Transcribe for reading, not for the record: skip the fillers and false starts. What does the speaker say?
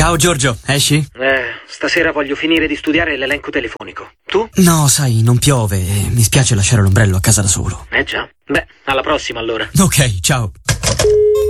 Ciao Giorgio, esci? Stasera voglio finire di studiare l'elenco telefonico. Tu? No, sai, non piove e mi spiace lasciare l'ombrello a casa da solo. Già. Beh, alla prossima allora. Ok, ciao.